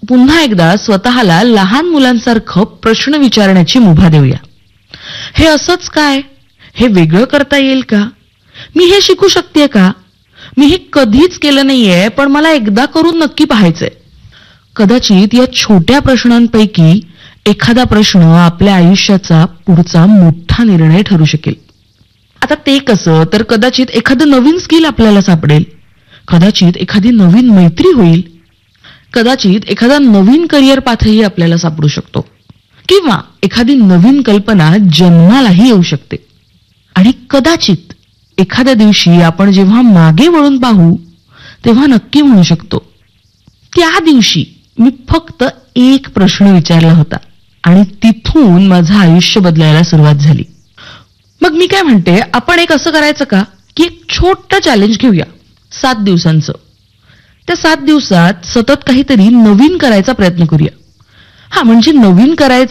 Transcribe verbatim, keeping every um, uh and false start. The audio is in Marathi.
पुन्हा एकदा स्वतःला लहान मुलांसारखं प्रश्न विचारण्याची मुभा देऊया. हे असंच काय? हे वेगळं करता येईल का? मी हे शिकू शकते का? मी हे कधीच केलं नाहीये, पण मला एकदा करून नक्की पाहायचंय. कदाचित या छोट्या प्रश्नांपैकी एखादा प्रश्न आपल्या आयुष्याचा पुढचा मोठा निर्णय ठरू शकेल. आता ते कसं? तर कदाचित एखादं नवीन स्किल आपल्याला सापडेल, कदाचित एखादी नवीन मैत्री होईल, कदाचित एखादा नवीन करिअर पाथही आपल्याला सापडू शकतो, किंवा एखादी नवीन कल्पना जन्मालाही येऊ शकते. आणि कदाचित एखाद्या दिवशी आपण जेव्हा मागे वळून पाहू तेव्हा नक्की म्हणू शकतो, त्या दिवशी मी फक्त एक प्रश्न विचारला होता आणि तिथून माझं आयुष्य बदलायला सुरुवात झाली. मग मी काय म्हणते, आपण एक असं करायचं का की एक छोटं चॅलेंज घेऊया, सात दिवसांचं. त्या सात दिवसात सतत काहीतरी नवीन करायचा प्रयत्न करूया. हा म्हणजे नवीन करायचं